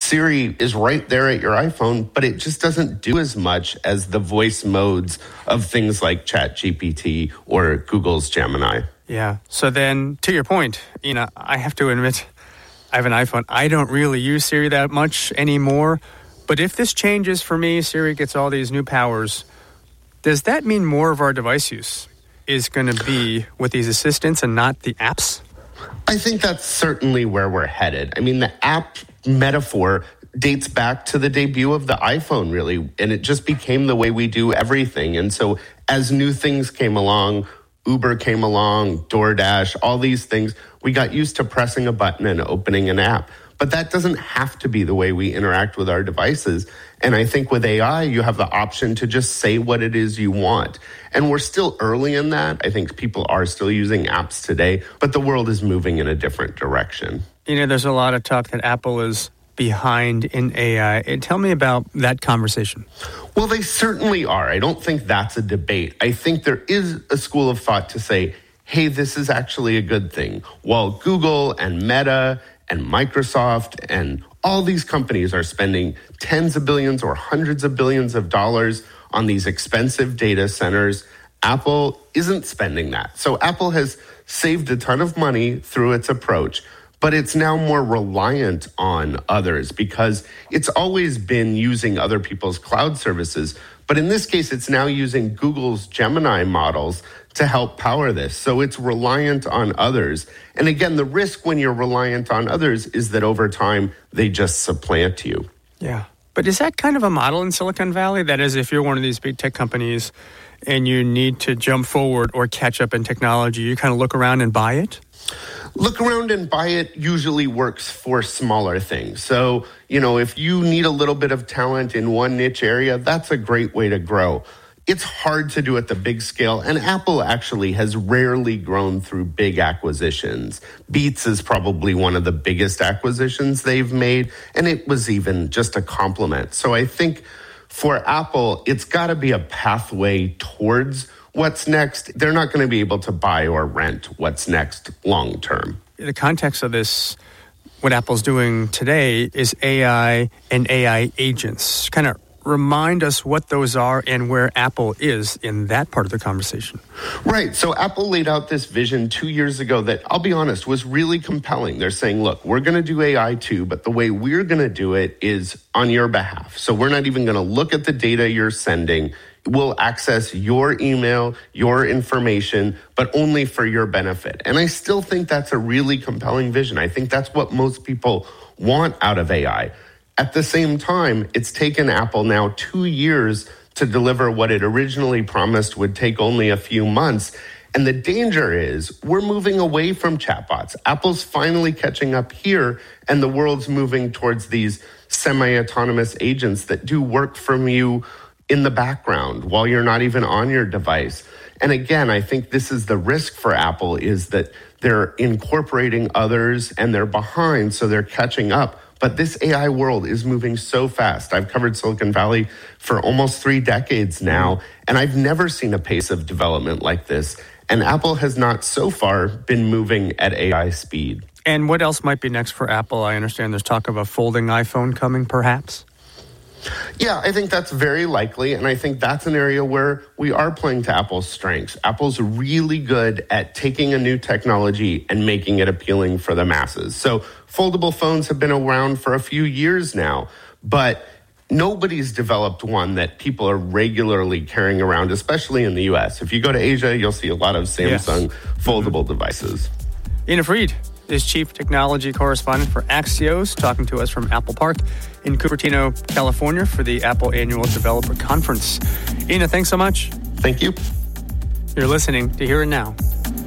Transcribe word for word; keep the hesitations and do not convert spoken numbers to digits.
Siri is right there at your iPhone, but it just doesn't do as much as the voice modes of things like ChatGPT or Google's Gemini. Yeah. So then, to your point, you know, I have to admit, I have an iPhone. I don't really use Siri that much anymore. But if this changes for me, Siri gets all these new powers, does that mean more of our device use is going to be with these assistants and not the apps? I think that's certainly where we're headed. I mean, the app metaphor dates back to the debut of the iPhone, really, and it just became the way we do everything. And so as new things came along, Uber came along, DoorDash, all these things, we got used to pressing a button and opening an app. But that doesn't have to be the way we interact with our devices. And I think with A I, you have the option to just say what it is you want. And we're still early in that. I think people are still using apps today, but the world is moving in a different direction. You know, there's a lot of talk that Apple is behind in A I. And tell me about that conversation. Well, they certainly are. I don't think that's a debate. I think there is a school of thought to say, hey, this is actually a good thing. While Google and Meta and Microsoft and all these companies are spending tens of billions or hundreds of billions of dollars on these expensive data centers, Apple isn't spending that. So Apple has saved a ton of money through its approach, but it's now more reliant on others because it's always been using other people's cloud services. But in this case, it's now using Google's Gemini models to help power this. So it's reliant on others. And again, the risk when you're reliant on others is that over time, they just supplant you. Yeah. But is that kind of a model in Silicon Valley? That is, if you're one of these big tech companies and you need to jump forward or catch up in technology, you kind of look around and buy it? Look around and buy it usually works for smaller things. So, you know, if you need a little bit of talent in one niche area, that's a great way to grow. It's hard to do at the big scale, and Apple actually has rarely grown through big acquisitions. Beats is probably one of the biggest acquisitions they've made, and it was even just a compliment. So I think for Apple, it's got to be a pathway towards what's next. They're not going to be able to buy or rent what's next long term. The context of this, what Apple's doing today, is A I and A I agents. Kind of remind us what those are and where Apple is in that part of the conversation. Right. So Apple laid out this vision two years ago that, I'll be honest, was really compelling. They're saying, look, we're going to do A I too, but the way we're going to do it is on your behalf. So we're not even going to look at the data you're sending. We'll access your email, your information, but only for your benefit. And I still think that's a really compelling vision. I think that's what most people want out of A I. At the same time, it's taken Apple now two years to deliver what it originally promised would take only a few months. And the danger is we're moving away from chatbots. Apple's finally catching up here, and the world's moving towards these semi-autonomous agents that do work from you in the background while you're not even on your device. And again, I think this is the risk for Apple, is that they're incorporating others and they're behind, so they're catching up. But this A I world is moving so fast. I've covered Silicon Valley for almost three decades now, and I've never seen a pace of development like this. And Apple has not so far been moving at A I speed. And what else might be next for Apple? I understand there's talk of a folding iPhone coming, perhaps? Yeah, I think that's very likely, and I think that's an area where we are playing to Apple's strengths. Apple's really good at taking a new technology and making it appealing for the masses. So foldable phones have been around for a few years now, but nobody's developed one that people are regularly carrying around, especially in the U S. If you go to Asia, you'll see a lot of Samsung yes. foldable devices. Ina Fried is Chief Technology Correspondent for Axios, talking to us from Apple Park in Cupertino, California for the Apple Annual Developer Conference. Ina, thanks so much. Thank you. You're listening to Here and Now.